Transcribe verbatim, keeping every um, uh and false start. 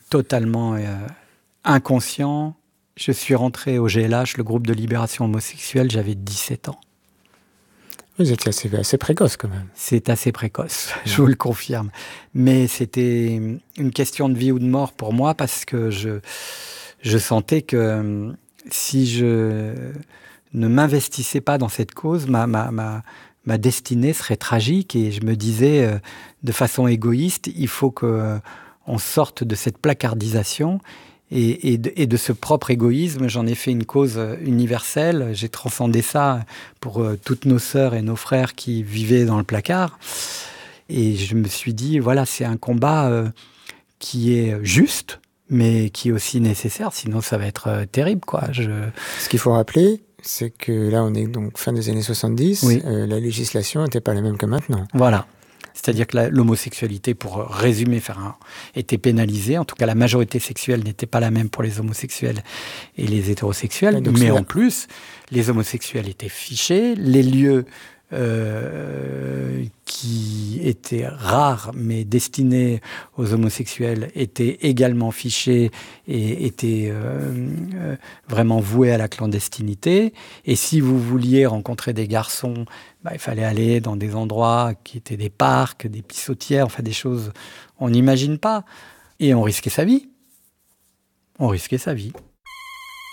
totalement euh, inconscient. Je suis rentré au G L H, le groupe de libération homosexuelle, j'avais dix-sept ans. Vous étiez assez, assez précoce quand même. C'est assez précoce, je vous le confirme. Mais c'était une question de vie ou de mort pour moi parce que je, je sentais que si je ne m'investissais pas dans cette cause, ma, ma, ma, ma destinée serait tragique. Et je me disais, euh, de façon égoïste, il faut qu'on sorte de cette placardisation. Et, et, de, et de ce propre égoïsme, j'en ai fait une cause universelle. J'ai transcendé ça pour euh, toutes nos sœurs et nos frères qui vivaient dans le placard. Et je me suis dit, voilà, c'est un combat euh, qui est juste, mais qui est aussi nécessaire. Sinon, ça va être euh, terrible, quoi. Je... Ce qu'il faut rappeler, c'est que là, on est donc fin des années soixante-dix. Oui. Euh, la législation n'était pas la même que maintenant. Voilà. C'est-à-dire que la, l'homosexualité, pour résumer, faire un, était pénalisée. En tout cas, la majorité sexuelle n'était pas la même pour les homosexuels et les hétérosexuels. Donc, mais en là... plus, les homosexuels étaient fichés. Les lieux euh, qui étaient rares, mais destinés aux homosexuels, étaient également fichés et étaient euh, euh, vraiment voués à la clandestinité. Et si vous vouliez rencontrer des garçons, bah, il fallait aller dans des endroits qui étaient des parcs, des pissotières, enfin des choses on n'imagine pas. Et on risquait sa vie. On risquait sa vie.